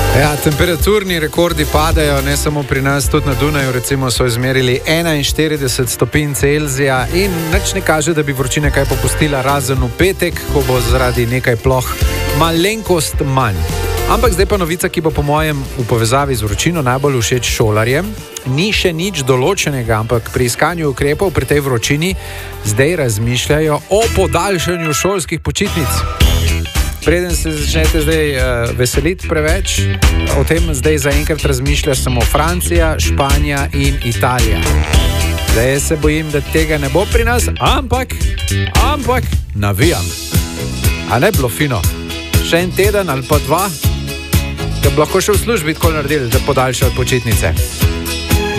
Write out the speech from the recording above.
Ja, temperaturni rekordi padajo, ne samo pri nas, tudi na Dunaju recimo so izmerili 41 stopinj Celzija in nič ne kaže, da bi vročina kaj popustila, razen v petek, ko bo zaradi nekaj ploh malenkost manj. Ampak zdaj pa novica, ki bo po mojem v povezavi z vročino najbolj všeč šolarjem. Ni še nič določenega, ampak pri iskanju ukrepov pri tej vročini zdaj razmišljajo o podaljšanju šolskih počitnic. Preden se začnete zdaj veseliti preveč, o tem zdaj zaenkrat razmišlja samo Francija, Španija in Italija. Zdaj se bojim, da tega ne bo pri nas, ampak navijam. A ne bilo fino? Še en teden ali pa dva, da bi lahko še v službi tako naredili, da podaljšajo počitnice.